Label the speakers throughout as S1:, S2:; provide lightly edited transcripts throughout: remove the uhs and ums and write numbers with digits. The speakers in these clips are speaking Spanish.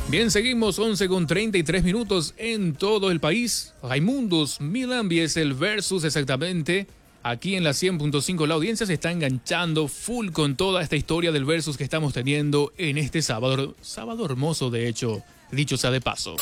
S1: Bien, seguimos 11 con 33 minutos en todo el país. Raimundos Milambi es el versus exactamente. Aquí en la 100.5 la audiencia se está enganchando full con toda esta historia del versus que estamos teniendo en este sábado. Sábado hermoso, de hecho, dicho sea de paso.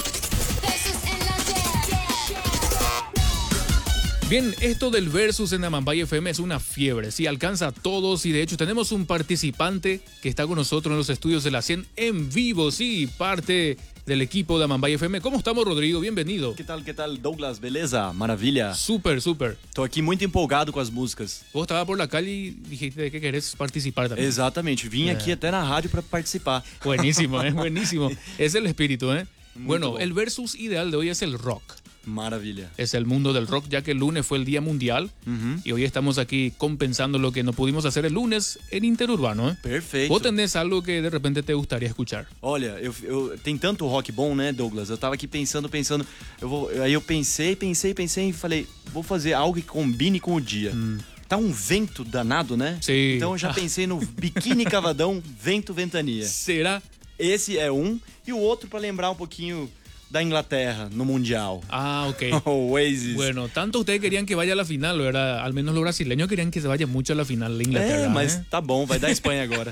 S1: Bien, esto del versus en Amambay FM es una fiebre, sí, alcanza a todos y de hecho tenemos un participante que está con nosotros en los estudios de la 100 en vivo, sí, parte del equipo de Amambay FM. ¿Cómo estamos, Rodrigo? Bienvenido.
S2: Que tal, Douglas? Beleza? Maravilha?
S1: Súper.
S2: Tô aqui muito empolgado com as músicas.
S1: Vos estabas por la calle y dijiste que querés participar también.
S2: Exatamente, vim aqui até na rádio para participar.
S1: Buenísimo, buenísimo. Es el espíritu, Bueno,
S2: bom.
S1: el versus ideal de hoy es el rock.
S2: Maravilha.
S1: Es el mundo del rock, ya que el lunes fue el Día Mundial y hoy estamos aquí compensando lo que no pudimos hacer el lunes en Interurbano,
S2: Perfeito.
S1: ¿Vos tenés algo que de repente te gustaría escuchar?
S2: Olha, tem tanto rock bom, né, Douglas? Eu tava aqui pensando. Aí eu pensei e falei, vou fazer algo que combine com o dia. Tá um vento danado, né?
S1: Sim.
S2: Então eu já pensei no Biquíni Cavadão, Vento Ventania.
S1: ¿Será?
S2: Esse é um. E o outro para lembrar um pouquinho da Inglaterra no Mundial.
S1: Ah, ok.
S2: Oasis.
S1: Bueno, tanto ustedes querían que vaya a la final, ¿verdad? Al menos los brasileños querían que se vaya mucho a la final de Inglaterra.
S2: Mas tá bom, vai dar Espanha agora.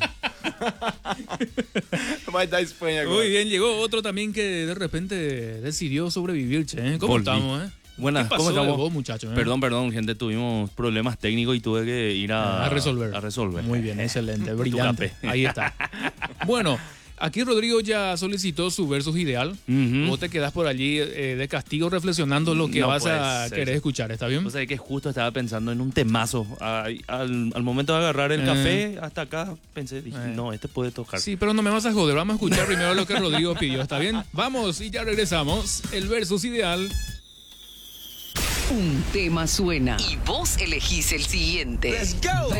S2: Vai dar Espanha agora.
S1: Muy bien, llegó otro también que de repente decidió sobrevivir, che. ¿Cómo
S3: Volví.
S1: estamos,
S3: Buenas,
S1: ¿Qué pasó
S3: ¿cómo estamos?
S1: de vos, muchachos?
S3: Perdón, gente, tuvimos problemas técnicos y tuve que ir a
S1: resolver.
S3: A resolver.
S1: Muy bien, excelente,
S3: Tu
S1: brillante.
S3: café.
S1: Ahí está. Bueno, aquí Rodrigo ya solicitó su versus ideal. Vos te quedás por allí de castigo reflexionando lo que
S3: No
S1: vas
S3: puede
S1: a
S3: ser.
S1: querer escuchar, ¿está bien?
S3: O sea, que justo estaba pensando en un temazo. Al momento de agarrar el café, hasta acá dije, no, este puede tocar.
S1: Sí, pero no me vas a joder, vamos a escuchar primero lo que Rodrigo pidió, ¿está bien? Vamos y ya regresamos. El versus ideal.
S4: Un tema suena y vos elegís el siguiente.
S5: Let's go.